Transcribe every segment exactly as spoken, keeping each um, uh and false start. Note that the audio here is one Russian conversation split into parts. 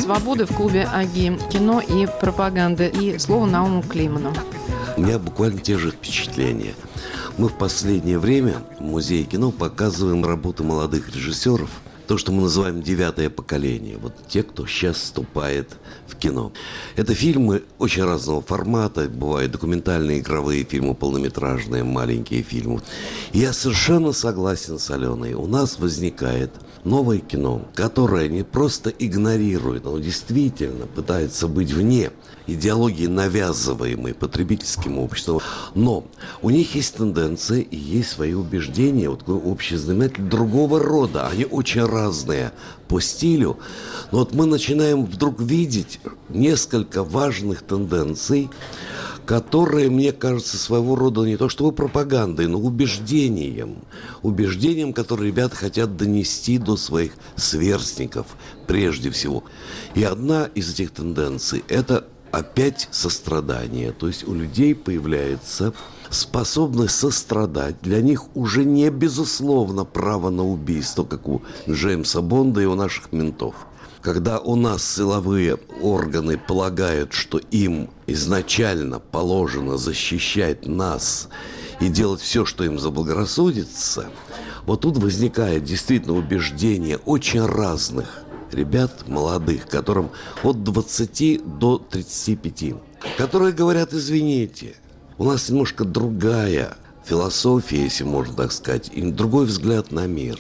свободы в клубе АГИ кино и пропаганды. И слово Науму Клейману. У меня буквально те же впечатления. Мы в последнее время в Музее кино показываем работы молодых режиссеров. То, что мы называем «девятое поколение». Вот те, кто сейчас вступает в кино. Это фильмы очень разного формата. Бывают документальные, игровые фильмы, полнометражные, маленькие фильмы. И я совершенно согласен с Аленой. У нас возникает новое кино, которое не просто игнорирует, оно действительно пытается быть вне идеологии, навязываемой потребительским обществом. Но у них есть тенденции и есть свои убеждения, вот такой общий знаменатель другого рода. Они очень разные по стилю. Но вот мы начинаем вдруг видеть несколько важных тенденций, которые, мне кажется, своего рода не то чтобы пропагандой, но убеждением. Убеждением, которое ребята хотят донести до своих сверстников прежде всего. И одна из этих тенденций – это опять сострадание. То есть у людей появляется способность сострадать. Для них уже не безусловно право на убийство, как у Джеймса Бонда и у наших ментов. Когда у нас силовые органы полагают, что им изначально положено защищать нас и делать все, что им заблагорассудится, вот тут возникает действительно убеждение очень разных ребят, молодых, которым от двадцати до тридцати пяти, которые говорят: извините, у нас немножко другая философия, если можно так сказать, и другой взгляд на мир.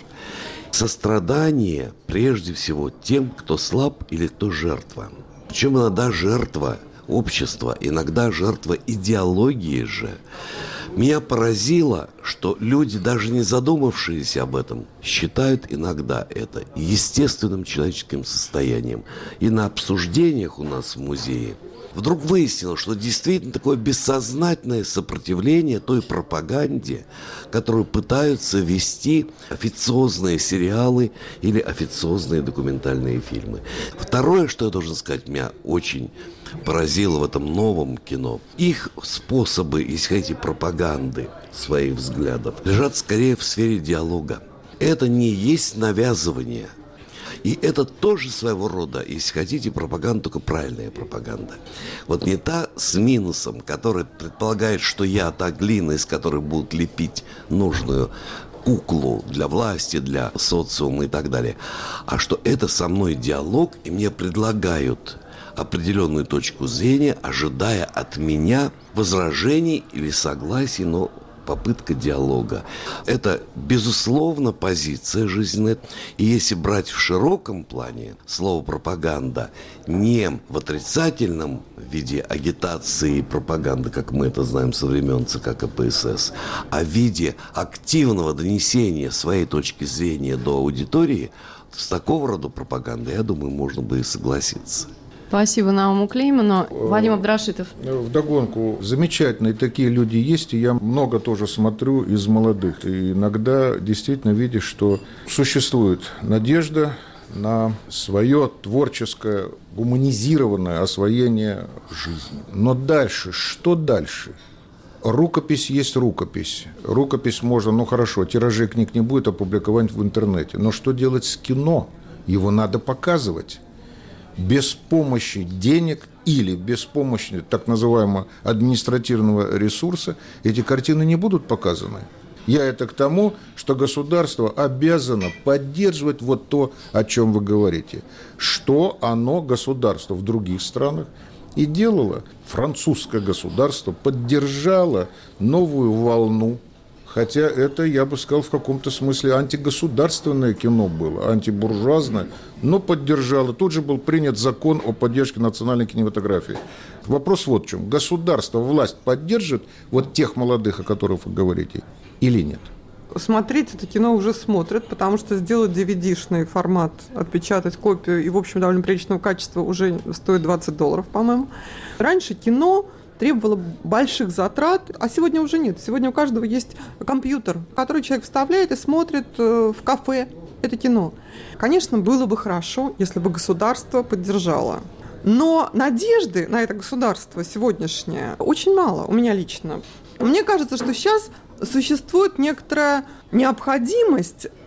Сострадание прежде всего тем, кто слаб или кто жертва. Причем иногда жертва общества, иногда жертва идеологии же. Меня поразило, что люди, даже не задумавшиеся об этом, считают иногда это естественным человеческим состоянием. И на обсуждениях у нас в музее вдруг выяснилось, что действительно такое бессознательное сопротивление той пропаганде, которую пытаются вести официозные сериалы или официозные документальные фильмы. Второе, что я должен сказать, меня очень поразило в этом новом кино. Их способы, если хотите, пропаганды своих взглядов лежат скорее в сфере диалога. Это не есть навязывание. И это тоже своего рода, если хотите, пропаганда, только правильная пропаганда. Вот не та с минусом, которая предполагает, что я та глина, из которой будут лепить нужную куклу для власти, для социума и так далее. А что это со мной диалог, и мне предлагают определенную точку зрения, ожидая от меня возражений или согласий, но попытка диалога. Это, безусловно, позиция жизненная. И если брать в широком плане слово «пропаганда» не в отрицательном виде агитации и пропаганды, как мы это знаем со времен ЦК КПСС, а в виде активного донесения своей точки зрения до аудитории, с такого рода пропагандой, я думаю, можно бы и согласиться. Спасибо Науму Клейману. Вадим Абдрашитов. Вдогонку, замечательные такие люди есть, и я много тоже смотрю из молодых. И иногда действительно видишь, что существует надежда на свое творческое, гуманизированное освоение жизни. Но дальше, что дальше? Рукопись есть рукопись. Рукопись можно, ну хорошо, тиражей книг не будет, опубликовать в интернете. Но что делать с кино? Его надо показывать. Без помощи денег или без помощи так называемого административного ресурса эти картины не будут показаны. Я это к тому, что государство обязано поддерживать вот то, о чем вы говорите. Что оно, государство, в других странах и делало. Французское государство поддержало новую волну. Хотя это, я бы сказал, в каком-то смысле антигосударственное кино было, антибуржуазное, но поддержало. Тут же был принят закон о поддержке национальной кинематографии. Вопрос вот в чем. Государство, власть поддержит вот тех молодых, о которых вы говорите, или нет? Смотреть это кино уже смотрят, потому что сделать ди ви ди-шный формат, отпечатать копию и, в общем, довольно приличного качества уже стоит двадцать долларов, по-моему. Раньше кино требовало больших затрат, а сегодня уже нет. Сегодня у каждого есть компьютер, который человек вставляет и смотрит в кафе это кино. Конечно, было бы хорошо, если бы государство поддержало. Но надежды на это государство сегодняшнее очень мало, у меня лично. Мне кажется, что сейчас существует некоторая необходимость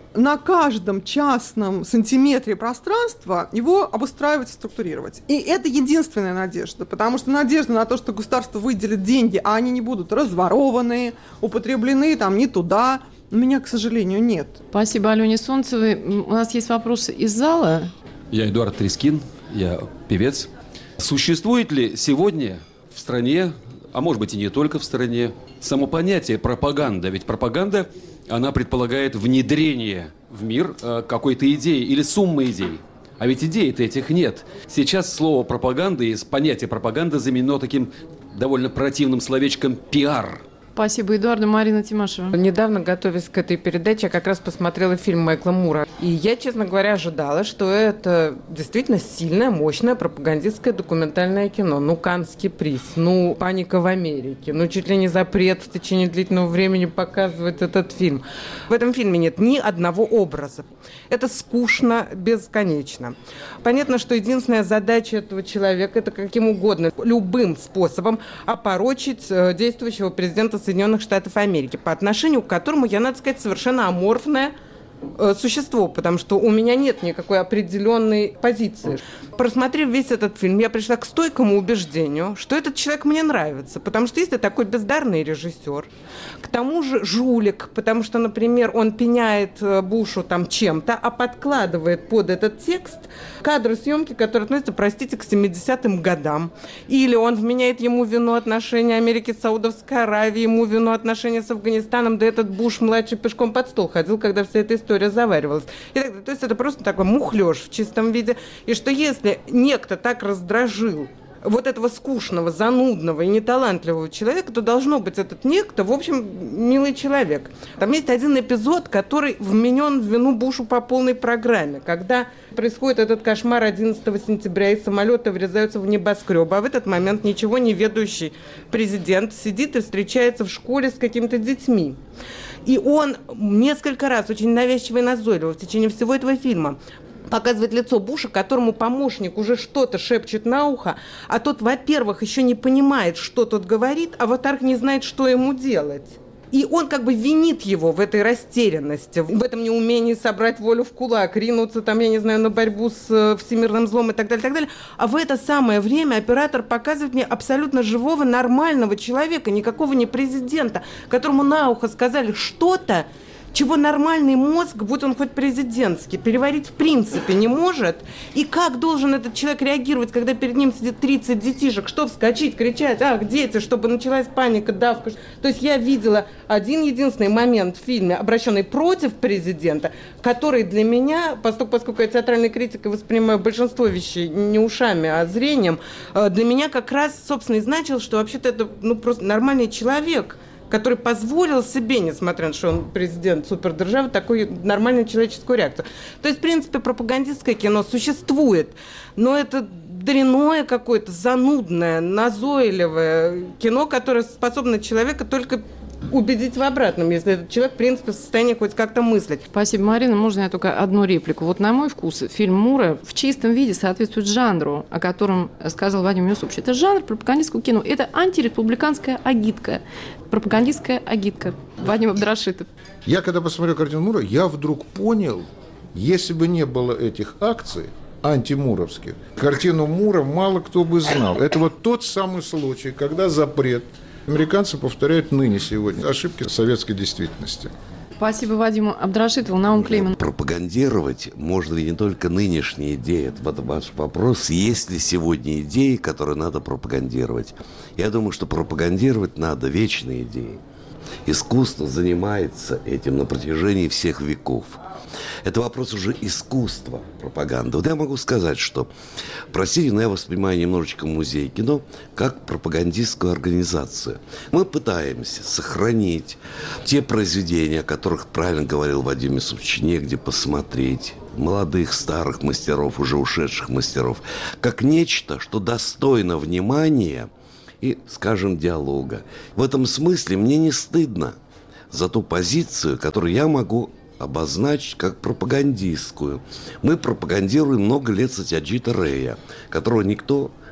на каждом частном сантиметре пространства его обустраивать и структурировать. И это единственная надежда, потому что надежда на то, что государство выделит деньги, а они не будут разворованы, употреблены там не туда, у меня, к сожалению, нет. Спасибо Алене Солнцевой. У нас есть вопросы из зала. Я Эдуард Трескин, я певец. Существует ли сегодня в стране, а может быть и не только в стране, само понятие пропаганда? Ведь пропаганда, она предполагает внедрение в мир какой-то идеи или суммы идей. А ведь идей-то этих нет. Сейчас слово пропаганда и понятие пропаганда заменено таким довольно противным словечком «пиар». Спасибо, Эдуарду. Марина Тимашева. Недавно, готовясь к этой передаче, я как раз посмотрела фильм Майкла Мура. И я, честно говоря, ожидала, что это действительно сильное, мощное пропагандистское документальное кино. Ну, Каннский приз, ну, «Паника в Америке», ну, чуть ли не запрет в течение длительного времени показывать этот фильм. В этом фильме нет ни одного образа. Это скучно бесконечно. Понятно, что единственная задача этого человека – это каким угодно, любым способом опорочить действующего президента Соединенных Штатов Америки, по отношению к которому я, надо сказать, совершенно аморфное э, существо, потому что у меня нет никакой определенной позиции. Просмотрев весь этот фильм, я пришла к стойкому убеждению, что этот человек мне нравится, потому что если такой бездарный режиссер, к тому же жулик, потому что, например, он пеняет Бушу там чем-то, а подкладывает под этот текст кадры съемки, которые относятся, простите, к семидесятым годам. Или он вменяет ему вину отношения Америки с Саудовской Аравией, ему вину отношения с Афганистаном, да этот Буш-младший пешком под стол ходил, когда вся эта история заваривалась. И так, то есть это просто такой мухлёж в чистом виде. И что если некто так раздражил вот этого скучного, занудного и неталантливого человека, то должно быть этот некто, в общем, милый человек. Там есть один эпизод, который вменен в вину Бушу по полной программе, когда происходит этот кошмар одиннадцатого сентября, и самолеты врезаются в небоскреб, а в этот момент ничего не ведущий президент сидит и встречается в школе с какими-то детьми. И он несколько раз, очень навязчиво и назойливо в течение всего этого фильма показывает лицо Буша, которому помощник уже что-то шепчет на ухо, а тот, во-первых, еще не понимает, что тот говорит, а во-вторых, не знает, что ему делать. И он как бы винит его в этой растерянности, в этом неумении собрать волю в кулак, ринуться там, я не знаю, на борьбу с всемирным злом и так далее, так далее. А в это самое время оператор показывает мне абсолютно живого, нормального человека, никакого не президента, которому на ухо сказали что-то, чего нормальный мозг, будь он хоть президентский, переварить в принципе не может. И как должен этот человек реагировать, когда перед ним сидит тридцать детишек? Что вскочить, кричать, ах, дети, чтобы началась паника, давка. То есть я видела один единственный момент в фильме, обращенный против президента, который для меня, поскольку, поскольку я театральный критик и воспринимаю большинство вещей не ушами, а зрением, для меня как раз, собственно, и значило, что вообще-то это ну, просто нормальный человек, который позволил себе, несмотря на то, что он президент супердержавы, такую нормальную человеческую реакцию. То есть, в принципе, пропагандистское кино существует, но это дрянное какое-то, занудное, назойливое кино, которое способно человека только убедить в обратном, если этот человек, в принципе, в состоянии хоть как-то мыслить. Спасибо, Марина. Можно я только одну реплику? Вот на мой вкус фильм Мура в чистом виде соответствует жанру, о котором сказал Вадим Юсупович. Это жанр пропагандистского кино. Это антиреспубликанская агитка. Пропагандистская агитка. Вадим Абдрашитов. Я, когда посмотрел картину Мура, я вдруг понял, если бы не было этих акций антимуровских, картину Мура мало кто бы знал. Это вот тот самый случай, когда запрет американцы повторяют ныне сегодня ошибки советской действительности. Спасибо Вадиму Абдрашитову. Наум Клейман. Пропагандировать можно ли не только нынешние идеи? Это ваш вопрос. Есть ли сегодня идеи, которые надо пропагандировать? Я думаю, что пропагандировать надо вечные идеи. Искусство занимается этим на протяжении всех веков. Это вопрос уже искусства пропаганды. Вот я могу сказать, что, простите, но я воспринимаю немножечко музей кино как пропагандистскую организацию. Мы пытаемся сохранить те произведения, о которых, правильно говорил Вадим Юсупович, негде посмотреть, молодых, старых мастеров, уже ушедших мастеров, как нечто, что достойно внимания и, скажем, диалога. В этом смысле мне не стыдно за ту позицию, которую я могу обозначить как пропагандистскую. Мы пропагандируем много лет Сатьяджита Рэя, которого никто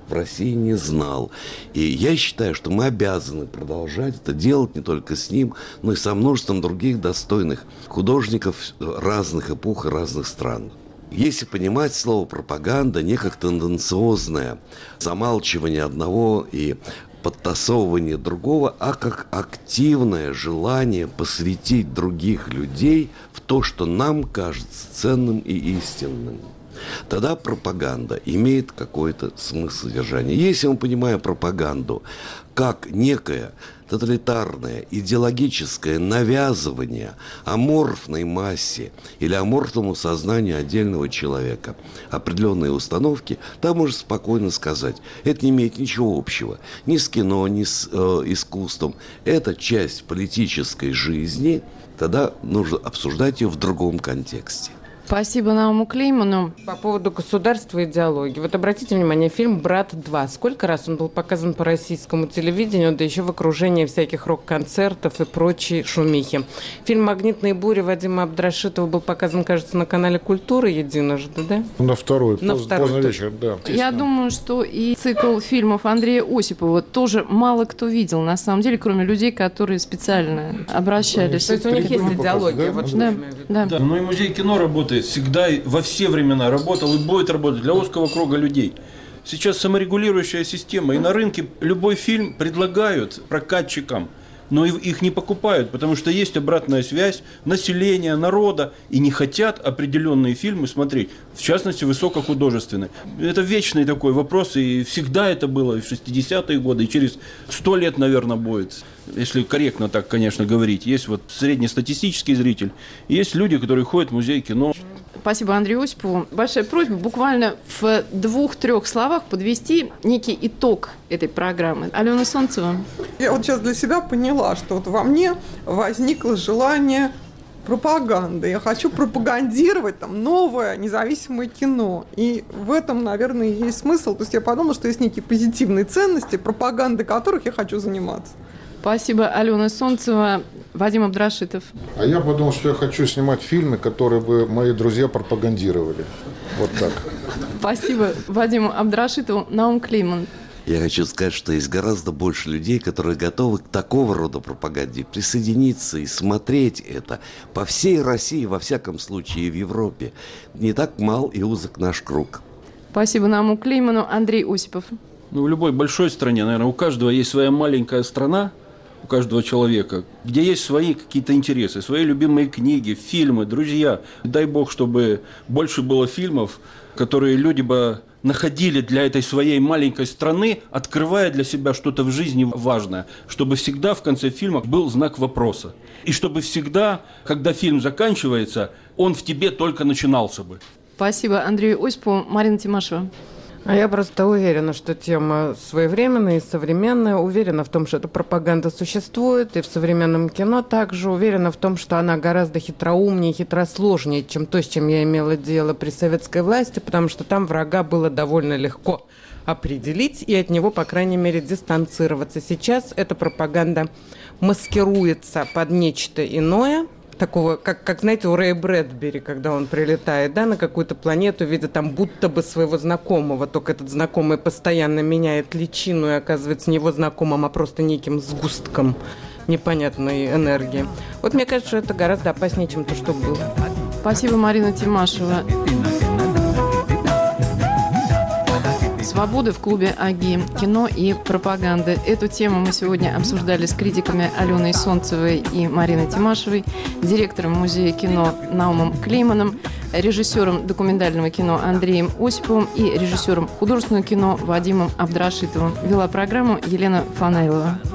в России не знал. И я считаю, что мы обязаны продолжать это делать не только с ним, но и со множеством других достойных художников разных эпох и разных стран. Если понимать слово «пропаганда» не как тенденциозное замалчивание одного и подтасовывание другого, а как активное желание посвятить других людей в то, что нам кажется ценным и истинным, тогда пропаганда имеет какой-то смысл содержания. Если мы понимаем пропаганду как некое тоталитарное идеологическое навязывание аморфной массе или аморфному сознанию отдельного человека определенные установки, там можно спокойно сказать, это не имеет ничего общего ни с кино, ни с э, искусством. Это часть политической жизни, тогда нужно обсуждать ее в другом контексте. Спасибо Науму Клейману. По поводу государства и идеологии. Вот обратите внимание, фильм «Брат два». Сколько раз он был показан по российскому телевидению, да еще в окружении всяких рок-концертов и прочей шумихи. Фильм «Магнитные бури» Вадима Абдрашитова был показан, кажется, на канале «Культура» единожды, да? На второй, на поз, второй поздно вечером, да. Я думаю, что и цикл фильмов Андрея Осипова тоже мало кто видел, на самом деле, кроме людей, которые специально обращались. То есть у них есть идеология. Вот да, да. Да, ну и музей кино работает всегда, во все времена работал и будет работать для узкого круга людей. Сейчас саморегулирующая система, и на рынке любой фильм предлагают прокатчикам, но их не покупают, потому что есть обратная связь населения, народа, и не хотят определенные фильмы смотреть, в частности, высокохудожественные. Это вечный такой вопрос, и всегда это было, и в шестидесятые годы, и через сто лет, наверное, будет. Если корректно так, конечно, говорить. Есть вот среднестатистический зритель, и есть люди, которые ходят в музей кино. Спасибо Андрею Осипову. Большая просьба буквально в двух-трех словах подвести некий итог этой программы. Алена Солнцева. Я вот сейчас для себя поняла, что вот во мне возникло желание пропаганды. Я хочу пропагандировать там новое независимое кино. И в этом, наверное, и есть смысл. То есть я подумала, что есть некие позитивные ценности, пропагандой которых я хочу заниматься. Спасибо, Алена Солнцева. Вадим Абдрашитов. А я подумал, что я хочу снимать фильмы, которые бы мои друзья пропагандировали. Вот так. Спасибо Вадиму Абдрашитову. Наум Клейман. Я хочу сказать, что есть гораздо больше людей, которые готовы к такого рода пропаганде присоединиться и смотреть это по всей России, во всяком случае, и в Европе. Не так мал и узок наш круг. Спасибо Науму Клейману. Андрей Осипов. Ну, в любой большой стране, наверное, у каждого есть своя маленькая страна, у каждого человека, где есть свои какие-то интересы, свои любимые книги, фильмы, друзья. Дай бог, чтобы больше было фильмов, которые люди бы находили для этой своей маленькой страны, открывая для себя что-то в жизни важное, чтобы всегда в конце фильма был знак вопроса. И чтобы всегда, когда фильм заканчивается, он в тебе только начинался бы. Спасибо Андрею Осипову. Марина Тимашева. А я просто уверена, что тема своевременная и современная. Уверена в том, что эта пропаганда существует. И в современном кино также уверена в том, что она гораздо хитроумнее, хитросложнее, чем то, с чем я имела дело при советской власти, потому что там врага было довольно легко определить и от него, по крайней мере, дистанцироваться. Сейчас эта пропаганда маскируется под нечто иное, такого, как, как, знаете, у Рэя Брэдбери, когда он прилетает, да, на какую-то планету, видя там будто бы своего знакомого, только этот знакомый постоянно меняет личину и оказывается не его знакомым, а просто неким сгустком непонятной энергии. Вот мне кажется, что это гораздо опаснее, чем то, что было. Спасибо, Марина Тимашева. Свободы в клубе АГИ. Кино и пропаганда. Эту тему мы сегодня обсуждали с критиками Аленой Солнцевой и Мариной Тимашевой, директором музея кино Наумом Клейманом, режиссером документального кино Андреем Осиповым и режиссером художественного кино Вадимом Абдрашитовым. Вела программу Елена Фанайлова.